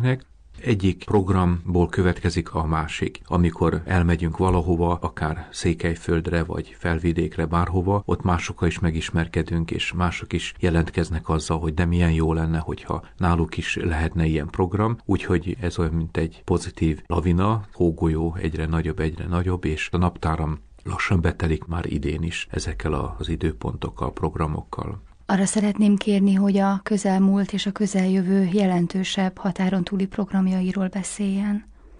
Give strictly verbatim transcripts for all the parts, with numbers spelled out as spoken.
gyermekeknek. Egyik programból következik a másik. Amikor elmegyünk valahova, akár Székelyföldre, vagy Felvidékre, bárhova, ott másokkal is megismerkedünk, és mások is jelentkeznek azzal, hogy de milyen jó lenne, hogyha náluk is lehetne ilyen program. Úgyhogy ez olyan, mint egy pozitív lavina, hógolyó egyre nagyobb, egyre nagyobb, és a naptáram lassan betelik már idén is ezekkel az időpontokkal, programokkal. Arra szeretném kérni, hogy a közelmúlt és a közeljövő jelentősebb határon túli programjairól beszéljen.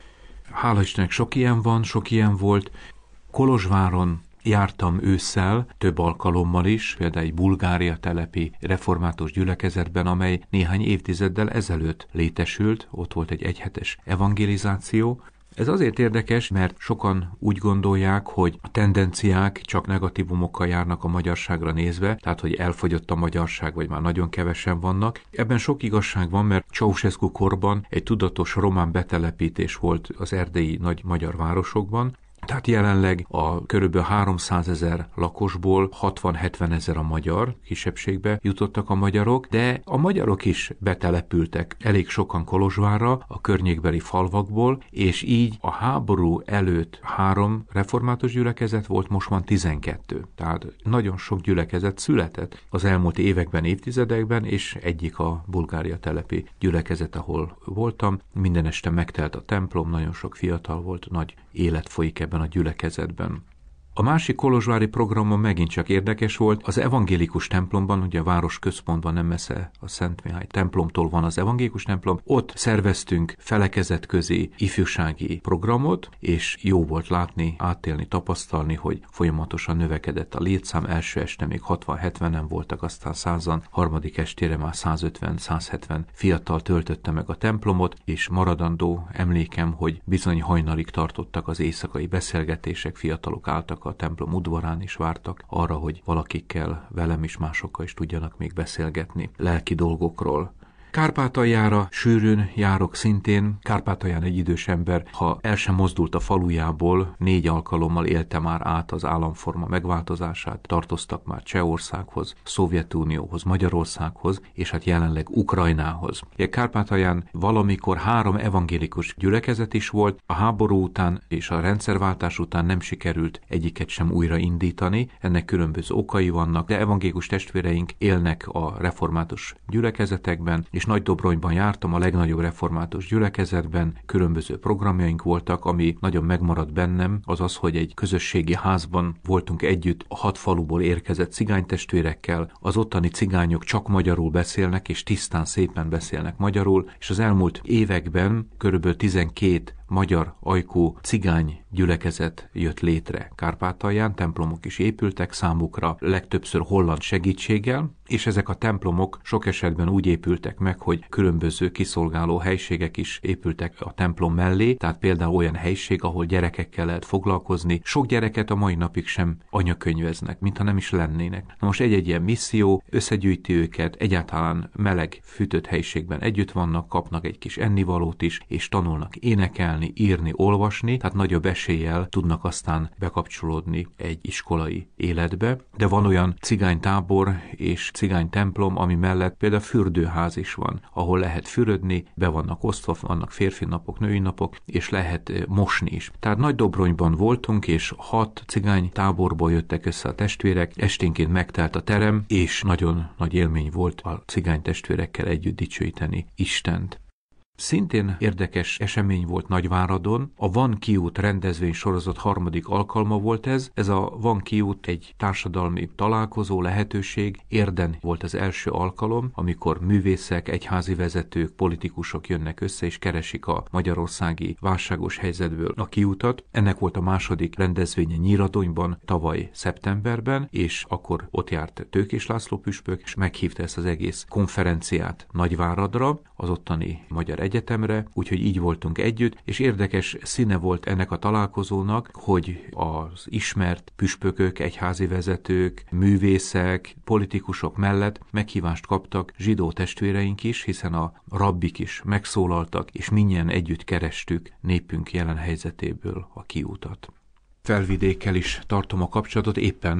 Hála Istennek sok ilyen van, sok ilyen volt. Kolozsváron jártam ősszel több alkalommal is, például egy Bulgária telepi református gyülekezetben, amely néhány évtizeddel ezelőtt létesült, ott volt egy egyhetes evangelizáció. Ez azért érdekes, mert sokan úgy gondolják, hogy a tendenciák csak negatívumokkal járnak a magyarságra nézve, tehát hogy elfogyott a magyarság, vagy már nagyon kevesen vannak. Ebben sok igazság van, mert Ceausescu korban egy tudatos román betelepítés volt az erdélyi nagy magyar városokban, tehát jelenleg a körülbelül háromszázezer lakosból hatvan-hetven ezer a magyar kisebbségbe jutottak a magyarok, de a magyarok is betelepültek elég sokan Kolozsvárra, a környékbeli falvakból, és így a háború előtt három református gyülekezet volt, most van tizenkettő. Tehát nagyon sok gyülekezet született az elmúlt években, évtizedekben, és egyik a Bulgária telepi gyülekezet, ahol voltam. Minden este megtelt a templom, nagyon sok fiatal volt, nagy élet folyik ebben a gyülekezetben. A másik kolozsvári programon megint csak érdekes volt, az evangélikus templomban, ugye a város központban nem messze a Szent Mihály templomtól van az evangélikus templom, ott szerveztünk felekezetközi ifjúsági programot, és jó volt látni, átélni, tapasztalni, hogy folyamatosan növekedett a létszám, első este még hatvan-hetvenen voltak, aztán százan, harmadik estére már százötven-százhetven fiatal töltötte meg a templomot, és maradandó emlékem, hogy bizony hajnalig tartottak az éjszakai beszélgetések, fiatalok álltak a templom udvarán is vártak arra, hogy valakikkel, velem is, másokkal is tudjanak még beszélgetni lelki dolgokról. Kárpátaljára sűrűn járok szintén. Kárpátalján egy idős ember, ha el sem mozdult a falujából, négy alkalommal élte már át az államforma megváltozását, tartoztak már Csehországhoz, Szovjetunióhoz, Magyarországhoz, és hát jelenleg Ukrajnához. Kárpátalján valamikor három evangélikus gyülekezet is volt, a háború után és a rendszerváltás után nem sikerült egyiket sem újra indítani, ennek különböző okai vannak, de evangélikus testvéreink élnek a református gyülekezetekben, és Nagydobronyban jártam, a legnagyobb református gyülekezetben, különböző programjaink voltak, ami nagyon megmaradt bennem, az az, hogy egy közösségi házban voltunk együtt a hat faluból érkezett cigánytestvérekkel, az ottani cigányok csak magyarul beszélnek, és tisztán szépen beszélnek magyarul, és az elmúlt években körülbelül tizenkét magyar ajkú cigány gyülekezet jött létre Kárpátalján, templomok is épültek számukra, legtöbbször holland segítséggel, és ezek a templomok sok esetben úgy épültek meg, hogy különböző kiszolgáló helységek is épültek a templom mellé, tehát például olyan helység, ahol gyerekekkel lehet foglalkozni. Sok gyereket a mai napig sem anyakönyveznek, mintha nem is lennének. Na most egy-egy ilyen misszió összegyűjti őket, egyáltalán meleg, fűtött helységben együtt vannak, kapnak egy kis ennivalót is, és tanulnak énekelni, írni, olvasni, tehát nagyobb eséllyel tudnak aztán bekapcsolódni egy iskolai életbe. De van olyan cigánytábor és cigány templom, ami mellett például fürdőház is van, ahol lehet fürödni, be vannak osztva, vannak férfi napok, női napok, és lehet mosni is. Tehát Nagydobronyban voltunk, és hat cigány táborból jöttek össze a testvérek, esténként megtelt a terem, és nagyon nagy élmény volt a cigány testvérekkel együtt dicsőíteni Istent. Szintén érdekes esemény volt Nagyváradon. A Van Kiút rendezvény sorozat harmadik alkalma volt ez. Ez a Van Kiút egy társadalmi találkozó, lehetőség. Érden volt az első alkalom, amikor művészek, egyházi vezetők, politikusok jönnek össze és keresik a magyarországi válságos helyzetből a kiutat. Ennek volt a második rendezvénye Nyíradonyban tavaly szeptemberben, és akkor ott járt Tőkés László püspök, és meghívta ezt az egész konferenciát Nagyváradra, az ottani magyar egyetemre, úgyhogy így voltunk együtt, és érdekes színe volt ennek a találkozónak, hogy az ismert püspökök, egyházi vezetők, művészek, politikusok mellett meghívást kaptak zsidó testvéreink is, hiszen a rabbik is megszólaltak, és mindjárt együtt kerestük népünk jelen helyzetéből a kiútat. Felvidékkel is tartom a kapcsolatot, éppen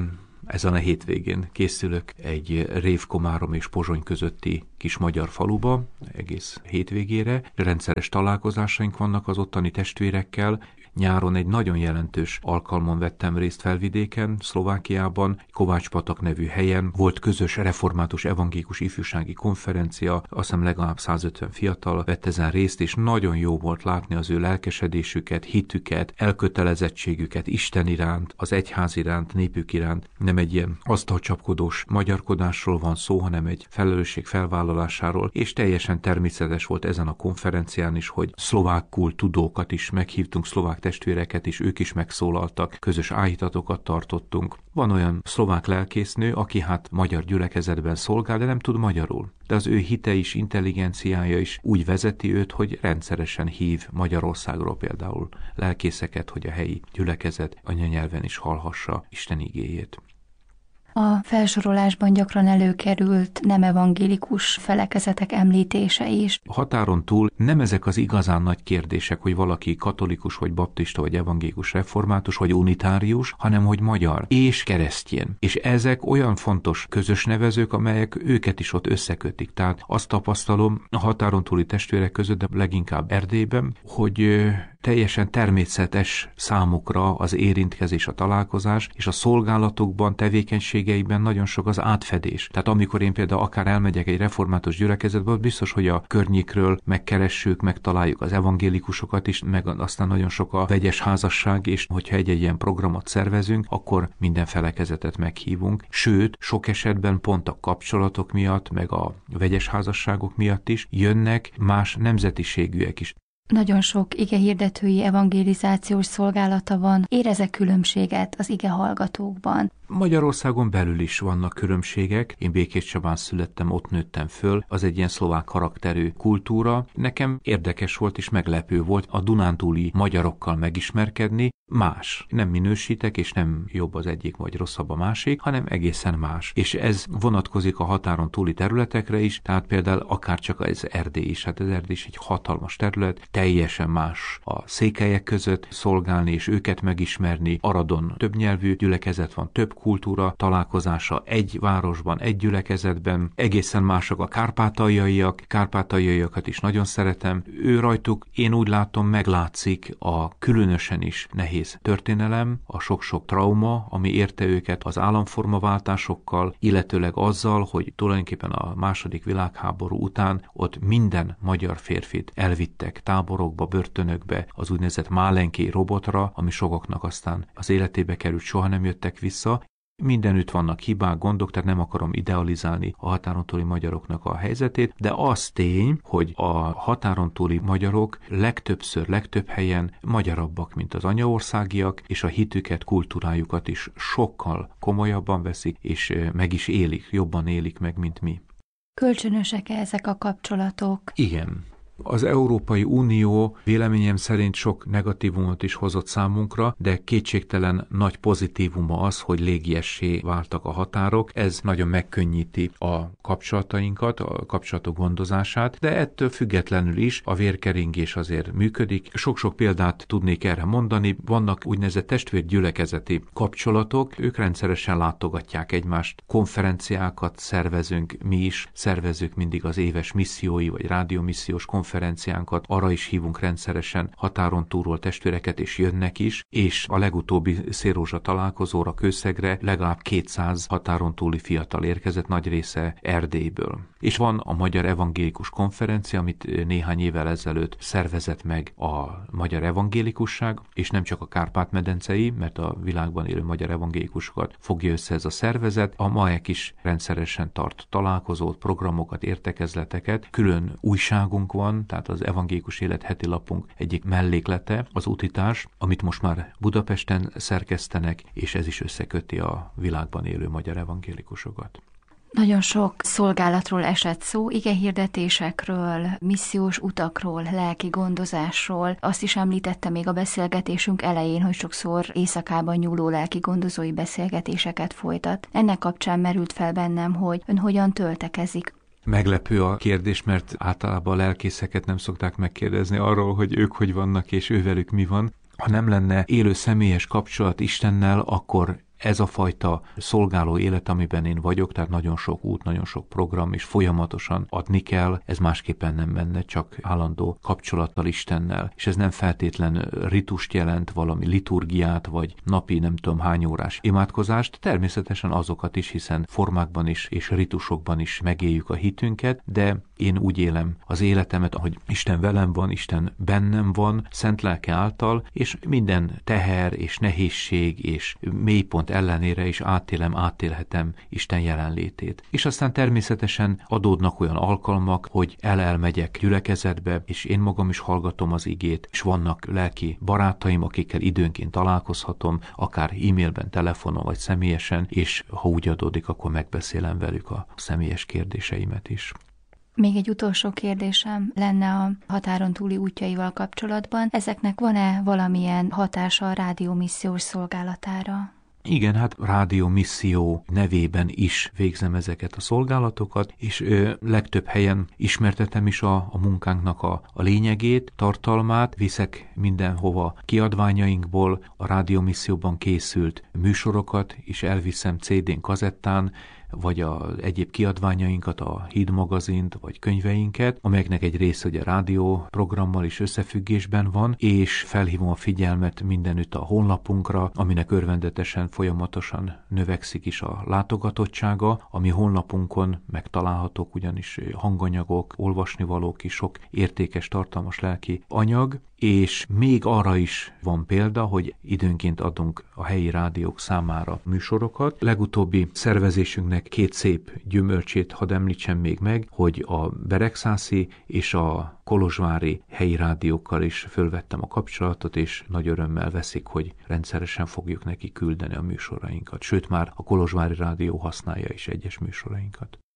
Ezen a hétvégén készülök egy Révkomárom és Pozsony közötti kis magyar faluba, egész hétvégére. Rendszeres találkozásaink vannak az ottani testvérekkel. Nyáron egy nagyon jelentős alkalmon vettem részt Felvidéken, Szlovákiában, Kovács-patak nevű helyen. Volt közös református evangélikus ifjúsági konferencia, azt hiszem legalább százötven fiatal vett ezen részt, és nagyon jó volt látni az ő lelkesedésüket, hitüket, elkötelezettségüket Isten iránt, az egyház iránt, népük iránt. Nem egy ilyen asztalcsapkodós magyarkodásról van szó, hanem egy felelősség felvállalásáról, és teljesen természetes volt ezen a konferencián is, hogy szlovákul tudókat is meghívtunk, szlovák testvéreket is, ők is megszólaltak, közös áhítatokat tartottunk. Van olyan szlovák lelkésznő, aki hát magyar gyülekezetben szolgál, de nem tud magyarul. De az ő hite is, intelligenciája is úgy vezeti őt, hogy rendszeresen hív Magyarországról például lelkészeket, hogy a helyi gyülekezet anyanyelven is hallhassa Isten igéjét. A felsorolásban gyakran előkerült nem evangélikus felekezetek említése is. Határon túl nem ezek az igazán nagy kérdések, hogy valaki katolikus, vagy baptista, vagy evangélikus református, vagy unitárius, hanem hogy magyar és keresztjén. És ezek olyan fontos közös nevezők, amelyek őket is ott összekötik. Tehát azt tapasztalom a határon túli testvérek között, de leginkább Erdélyben, hogy teljesen természetes számukra az érintkezés, a találkozás, és a szolgálatokban, tevékenységeiben nagyon sok az átfedés. Tehát amikor én például akár elmegyek egy református gyülekezetbe, biztos, hogy a környékről megkeressük, megtaláljuk az evangélikusokat is, meg aztán nagyon sok a vegyes házasság, és hogyha egy-egy ilyen programot szervezünk, akkor minden felekezetet meghívunk. Sőt, sok esetben pont a kapcsolatok miatt, meg a vegyes házasságok miatt is jönnek más nemzetiségűek is. Nagyon sok igehirdetői evangelizációs szolgálata van. Érezek különbséget az ige hallgatókban? Magyarországon belül is vannak különbségek. Én Békéscsabán születtem, ott nőttem föl. Az egy ilyen szlovák karakterű kultúra. Nekem érdekes volt és meglepő volt a dunántúli magyarokkal megismerkedni. Más. Nem minősítek, és nem jobb az egyik vagy rosszabb a másik, hanem egészen más. És ez vonatkozik a határon túli területekre is, tehát például akár csak az Erdély is. Hát az Erdély is egy hatalmas terület, teljesen más a székelyek között szolgálni és őket megismerni. Aradon többnyelvű gyülekezet van, több kultúra találkozása egy városban, egy gyülekezetben. Egészen mások a kárpátaljaiak, kárpátaljaiakat is nagyon szeretem. Ő rajtuk, én úgy látom, meglátszik a különösen is nehéz történelem, a sok-sok trauma, ami érte őket az államformaváltásokkal, illetőleg azzal, hogy tulajdonképpen a második világháború után ott minden magyar férfit elvittek táborokba, börtönökbe, az úgynevezett Málenki robotra, ami sokaknak aztán az életébe került, soha nem jöttek vissza. Mindenütt vannak hibák, gondok, tehát nem akarom idealizálni a határon túli magyaroknak a helyzetét, de az tény, hogy a határon túli magyarok legtöbbször, legtöbb helyen magyarabbak, mint az anyaországiak, és a hitüket, kultúrájukat is sokkal komolyabban veszik, és meg is élik, jobban élik meg, mint mi. Kölcsönösek-e ezek a kapcsolatok? Igen. Az Európai Unió véleményem szerint sok negatívumot is hozott számunkra, de kétségtelen nagy pozitívuma az, hogy légiessé váltak a határok. Ez nagyon megkönnyíti a kapcsolatainkat, a kapcsolatok gondozását, de ettől függetlenül is a vérkeringés azért működik. Sok-sok példát tudnék erre mondani. Vannak úgynevezett testvérgyülekezeti kapcsolatok, ők rendszeresen látogatják egymást, konferenciákat szervezünk, mi is szervezzük mindig az éves missziói vagy rádiómissziós konferenciákat, konferenciánkat, arra is hívunk rendszeresen határon túlról testvéreket, és jönnek is, és a legutóbbi Szélrózsa találkozóra Kőszegre legalább kétszáz határon túli fiatal érkezett, nagy része Erdélyből. És van a Magyar Evangélikus Konferencia, amit néhány évvel ezelőtt szervezett meg a magyar evangélikusság, és nem csak a Kárpát-medencei, mert a világban élő magyar evangélikusokat fogja össze ez a szervezet. A MAEK is rendszeresen tart találkozót, programokat, értekezleteket, külön újságunk van, tehát az Evangélikus Élet heti lapunk egyik melléklete, az Útitárs, amit most már Budapesten szerkesztenek, és ez is összeköti a világban élő magyar evangélikusokat. Nagyon sok szolgálatról esett szó, igehirdetésekről, missziós utakról, lelki gondozásról. Azt is említette még a beszélgetésünk elején, hogy sokszor éjszakában nyúló lelki gondozói beszélgetéseket folytat. Ennek kapcsán merült fel bennem, hogy ön hogyan töltekezik. Meglepő a kérdés, mert általában a lelkészeket nem szokták megkérdezni arról, hogy ők hogy vannak és ővelük mi van. Ha nem lenne élő személyes kapcsolat Istennel, akkor ez a fajta szolgáló élet, amiben én vagyok, tehát nagyon sok út, nagyon sok program, és folyamatosan adni kell, ez másképpen nem menne, csak állandó kapcsolattal Istennel. És ez nem feltétlen ritust jelent, valami liturgiát, vagy napi nem tudom hány órás imádkozást, természetesen azokat is, hiszen formákban is és ritusokban is megéljük a hitünket, de én úgy élem az életemet, ahogy Isten velem van, Isten bennem van, szent lelke által, és minden teher és nehézség és mélypont ellenére is átélem, átélhetem Isten jelenlétét. És aztán természetesen adódnak olyan alkalmak, hogy el-elmegyek gyülekezetbe, és én magam is hallgatom az igét, és vannak lelki barátaim, akikkel időnként találkozhatom, akár e-mailben, telefonon vagy személyesen, és ha úgy adódik, akkor megbeszélem velük a személyes kérdéseimet is. Még egy utolsó kérdésem lenne a határon túli útjaival kapcsolatban. Ezeknek van-e valamilyen hatása a rádiómissziós szolgálatára? Igen, hát rádiómisszió nevében is végzem ezeket a szolgálatokat, és ö, legtöbb helyen ismertetem is a, a munkánknak a, a lényegét, tartalmát, viszek mindenhova kiadványainkból, a rádiómisszióban készült műsorokat is elviszem cé dén, kazettán, vagy a egyéb kiadványainkat, a Híd magazint, vagy könyveinket, amelyeknek egy része ugye rádióprogrammal is összefüggésben van, és felhívom a figyelmet mindenütt a honlapunkra, aminek örvendetesen folyamatosan növekszik is a látogatottsága, ami honlapunkon megtalálhatók ugyanis hanganyagok, olvasnivalók is, sok értékes, tartalmas lelki anyag, és még arra is van példa, hogy időnként adunk a helyi rádiók számára műsorokat. Legutóbbi szervezésünknek két szép gyümölcsét hadd említsem még meg, hogy a beregszászi és a kolozsvári helyi rádiókkal is fölvettem a kapcsolatot, és nagy örömmel veszik, hogy rendszeresen fogjuk neki küldeni a műsorainkat. Sőt, már a kolozsvári rádió használja is egyes műsorainkat.